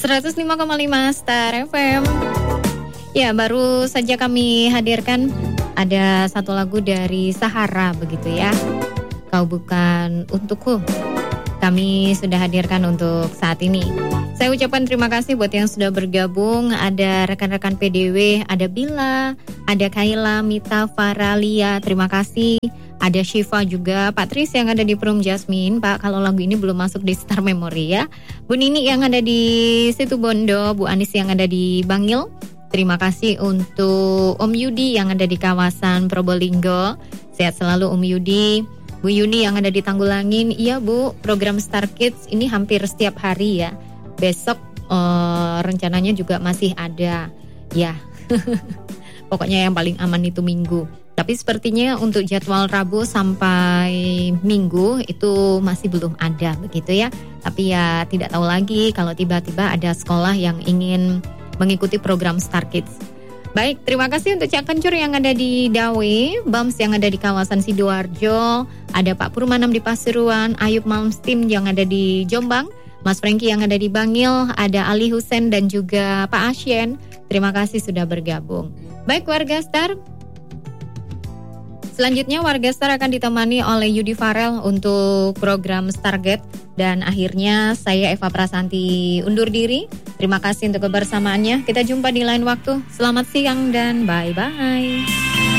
105,5 Star FM. Ya, baru saja kami hadirkan ada satu lagu dari Sahara begitu ya. Kau Bukan Untukku. Kami sudah hadirkan untuk saat ini. Saya ucapkan terima kasih buat yang sudah bergabung. Ada rekan-rekan PDW, ada Bila, ada Kaila, Mita, Faralia, terima kasih. Ada Syifa juga, Pak Tris yang ada di Perum Jasmine. Pak, kalau lagu ini belum masuk di Star Memory ya. Bu Nini yang ada di Situ Bondo, Bu Anis yang ada di Bangil. Terima kasih untuk Om Yudi yang ada di kawasan Probolinggo. Sehat selalu Om Yudi. Bu Yuni yang ada di Tanggulangin. Iya Bu, program Star Kids ini hampir setiap hari ya. Besok rencananya juga masih ada. Ya, pokoknya yang paling aman itu Minggu. Tapi sepertinya untuk jadwal Rabu sampai Minggu itu masih belum ada begitu ya. Tapi ya tidak tahu lagi kalau tiba-tiba ada sekolah yang ingin mengikuti program Star Kids. Baik, terima kasih untuk Cak Kencur yang ada di Dawe, Bams yang ada di kawasan Sidoarjo, ada Pak Purmanam di Pasuruan, Ayub Malmstim yang ada di Jombang, Mas Franky yang ada di Bangil, ada Ali Husen dan juga Pak Asyen. Terima kasih sudah bergabung. Baik warga Star, selanjutnya warga Star akan ditemani oleh Yudi Farel untuk program Stargate. Dan akhirnya saya Eva Prasanti undur diri. Terima kasih untuk kebersamaannya. Kita jumpa di lain waktu. Selamat siang dan bye-bye.